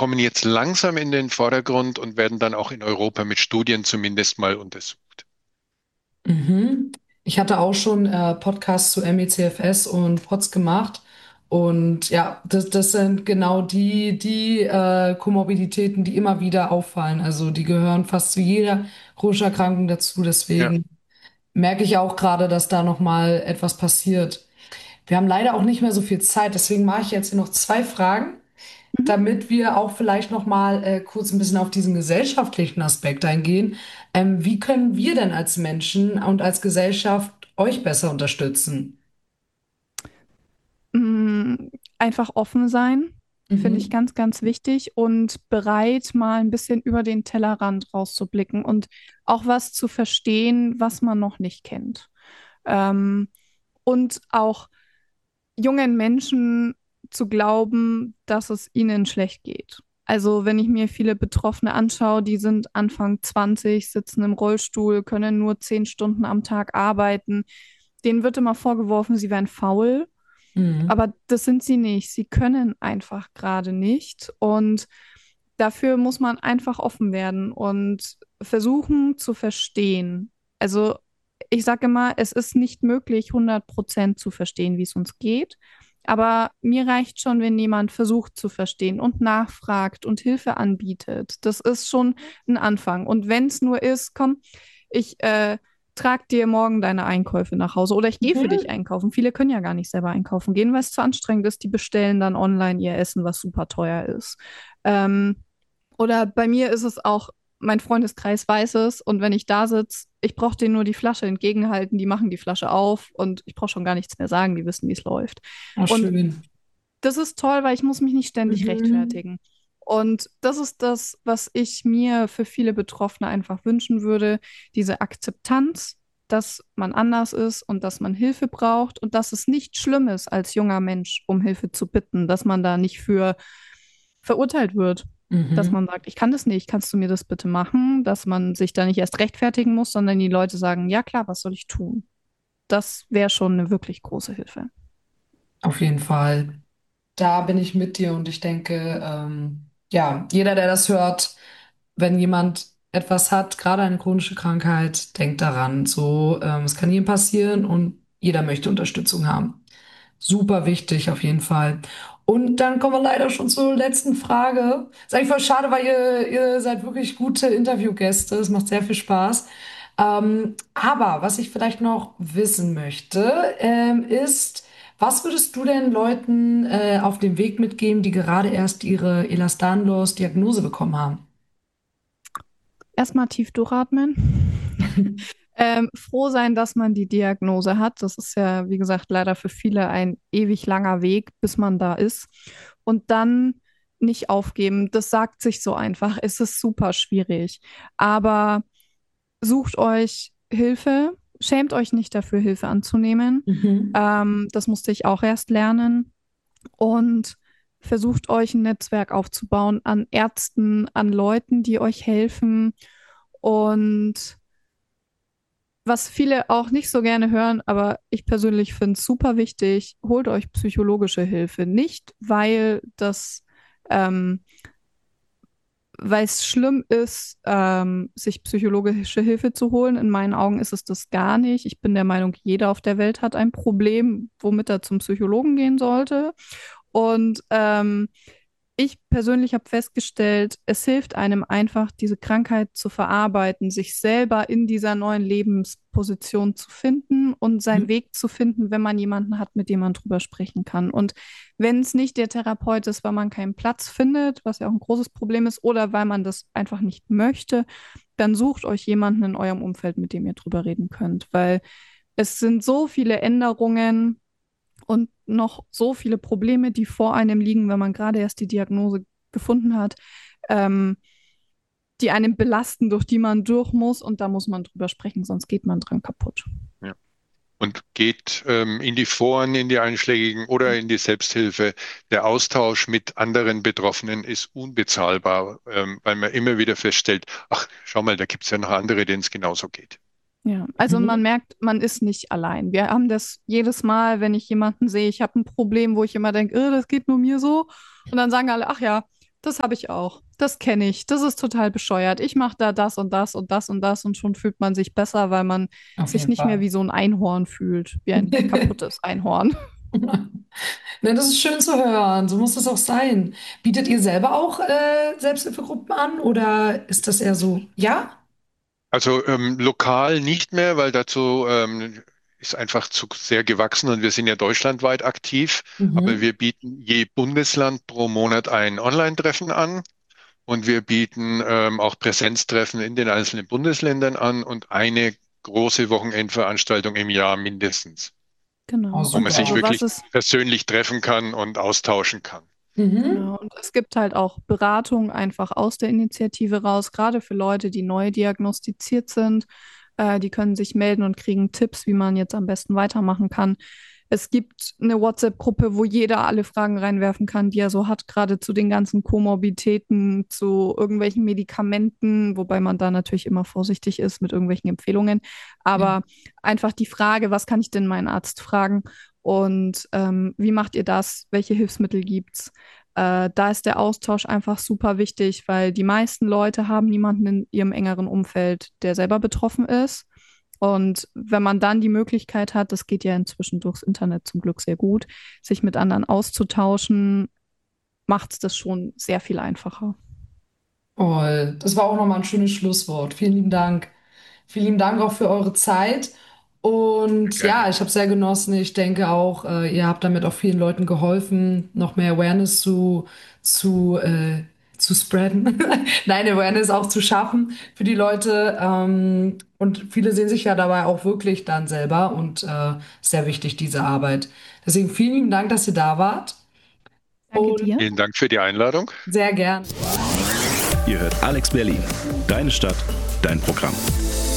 kommen jetzt langsam in den Vordergrund und werden dann auch in Europa mit Studien zumindest mal untersucht. Mhm. Ich hatte auch schon Podcasts zu MECFS und POTS gemacht. Und ja, das sind genau die Komorbiditäten, die immer wieder auffallen. Also die gehören fast zu jeder chronischen Erkrankung dazu. Ja. Deswegen merke ich auch gerade, dass da noch mal etwas passiert. Wir haben leider auch nicht mehr so viel Zeit. Deswegen mache ich jetzt hier noch zwei Fragen, Mhm. damit wir auch vielleicht noch mal kurz ein bisschen auf diesen gesellschaftlichen Aspekt eingehen. Wie können wir denn als Menschen und als Gesellschaft euch besser unterstützen? Einfach offen sein, finde ich Mhm. ganz, ganz wichtig und bereit, mal ein bisschen über den Tellerrand rauszublicken und auch was zu verstehen, was man noch nicht kennt. Ähm, und auch jungen Menschen zu glauben, dass es ihnen schlecht geht. Also wenn ich mir viele Betroffene anschaue, die sind Anfang 20, sitzen im Rollstuhl, können nur 10 Stunden am Tag arbeiten, denen wird immer vorgeworfen, sie wären faul. Mhm. Aber das sind sie nicht. Sie können einfach gerade nicht. Und dafür muss man einfach offen werden und versuchen zu verstehen. Also ich sage immer, es ist nicht möglich, 100% zu verstehen, wie es uns geht. Aber mir reicht schon, wenn jemand versucht zu verstehen und nachfragt und Hilfe anbietet. Das ist schon ein Anfang. Und wenn es nur ist, komm, ich trag dir morgen deine Einkäufe nach Hause oder ich gehe für dich Mhm. einkaufen. Viele können ja gar nicht selber einkaufen gehen, weil es zu anstrengend ist. Die bestellen dann online ihr Essen, was super teuer ist. Ähm, oder bei mir ist es auch, mein Freundeskreis weiß es und wenn ich da sitze, ich brauche denen nur die Flasche entgegenhalten, die machen die Flasche auf und ich brauche schon gar nichts mehr sagen, die wissen, wie es läuft. Oh, Und schön. das ist toll, weil ich muss mich nicht ständig Mhm. rechtfertigen. Und das ist das, was ich mir für viele Betroffene einfach wünschen würde, diese Akzeptanz, dass man anders ist und dass man Hilfe braucht und dass es nicht schlimm ist, als junger Mensch um Hilfe zu bitten, dass man da nicht für verurteilt wird, dass Mhm. man sagt, ich kann das nicht, kannst du mir das bitte machen, dass man sich da nicht erst rechtfertigen muss, sondern die Leute sagen, ja klar, was soll ich tun? Das wäre schon eine wirklich große Hilfe. Auf jeden Fall. Da bin ich mit dir und ich denke, ja, jeder, der das hört, wenn jemand etwas hat, gerade eine chronische Krankheit, denkt daran. So, es kann jedem passieren und jeder möchte Unterstützung haben. Super wichtig, auf jeden Fall. Und dann kommen wir leider schon zur letzten Frage. Ist eigentlich voll schade, weil ihr seid wirklich gute Interviewgäste. Es macht sehr viel Spaß. Aber was ich vielleicht noch wissen möchte, ist, was würdest du denn Leuten auf dem Weg mitgeben, die gerade erst ihre Elastanlos-Diagnose bekommen haben? Erstmal tief durchatmen. Froh sein, dass man die Diagnose hat. Das ist ja, wie gesagt, leider für viele ein ewig langer Weg, bis man da ist. Und dann nicht aufgeben. Das sagt sich so einfach. Es ist super schwierig. Aber sucht euch Hilfe. Schämt euch nicht dafür, Hilfe anzunehmen. Mhm. Das musste ich auch erst lernen. Und versucht euch ein Netzwerk aufzubauen an Ärzten, an Leuten, die euch helfen. Und was viele auch nicht so gerne hören, aber ich persönlich finde es super wichtig, holt euch psychologische Hilfe. Nicht, ähm, weil es schlimm ist, sich psychologische Hilfe zu holen. In meinen Augen ist es das gar nicht. Ich bin der Meinung, jeder auf der Welt hat ein Problem, womit er zum Psychologen gehen sollte. Und ich persönlich habe festgestellt, es hilft einem einfach, diese Krankheit zu verarbeiten, sich selber in dieser neuen Lebensposition zu finden und seinen Weg zu finden, wenn man jemanden hat, mit dem man drüber sprechen kann. Und wenn es nicht der Therapeut ist, weil man keinen Platz findet, was ja auch ein großes Problem ist, oder weil man das einfach nicht möchte, dann sucht euch jemanden in eurem Umfeld, mit dem ihr drüber reden könnt, weil es sind so viele Änderungen und noch so viele Probleme, die vor einem liegen, wenn man gerade erst die Diagnose gefunden hat, ähm, die einen belasten, durch die man durch muss und da muss man drüber sprechen, sonst geht man dran kaputt. Ja. Und geht in die Foren, in die einschlägigen oder in die Selbsthilfe. Der Austausch mit anderen Betroffenen ist unbezahlbar, weil man immer wieder feststellt, ach, schau mal, da gibt es ja noch andere, denen es genauso geht. Ja, also man Mhm. merkt, man ist nicht allein. Wir haben das jedes Mal, wenn ich jemanden sehe, ich habe ein Problem, wo ich immer denke, das geht nur mir so. Und dann sagen alle, ach ja, Das habe ich auch. Das kenne ich. Das ist total bescheuert. Ich mache da das und das und das und das und schon fühlt man sich besser, weil man Auf sich jeden nicht mehr Fall. wie so ein Einhorn fühlt, wie ein kaputtes Einhorn. Ne, das ist schön zu hören. So muss es auch sein. Bietet ihr selber auch Selbsthilfegruppen an oder ist das eher so, ja? Also lokal nicht mehr, weil dazu ist einfach zu sehr gewachsen und wir sind ja deutschlandweit aktiv. Aber Mhm. wir bieten je Bundesland pro Monat ein Online-Treffen an und wir bieten auch Präsenztreffen in den einzelnen Bundesländern an und eine große Wochenendveranstaltung im Jahr mindestens, Oh, Genau. wo man Und sich super. also was wirklich es persönlich treffen kann und austauschen kann. Mhm. Genau. Und es gibt halt auch Beratung einfach aus der Initiative raus, gerade für Leute, die neu diagnostiziert sind. Die können sich melden und kriegen Tipps, wie man jetzt am besten weitermachen kann. Es gibt eine WhatsApp-Gruppe, wo jeder alle Fragen reinwerfen kann, die er so hat, gerade zu den ganzen Komorbiditäten, zu irgendwelchen Medikamenten, wobei man da natürlich immer vorsichtig ist mit irgendwelchen Empfehlungen. Ja. Aber einfach die Frage, was kann ich denn meinen Arzt fragen? Und wie macht ihr das? Welche Hilfsmittel gibt's? Da ist der Austausch einfach super wichtig, weil die meisten Leute haben niemanden in ihrem engeren Umfeld, der selber betroffen ist. Und wenn man dann die Möglichkeit hat, das geht ja inzwischen durchs Internet zum Glück sehr gut, sich mit anderen auszutauschen, macht es das schon sehr viel einfacher. Toll. Das war auch nochmal ein schönes Schlusswort. Vielen lieben Dank. Vielen lieben Dank auch für eure Zeit. Und Gerne. ja, ich habe sehr genossen. Ich denke auch, ihr habt damit auch vielen Leuten geholfen, noch mehr Awareness zu, zu spreaden. Nein, Awareness auch zu schaffen für die Leute. Und viele sehen sich ja dabei auch wirklich dann selber und sehr wichtig, diese Arbeit. Deswegen vielen lieben Dank, dass ihr da wart. Danke Und dir. Vielen Dank für die Einladung. sehr gern. Ihr hört Alex Berlin. Deine Stadt, dein Programm.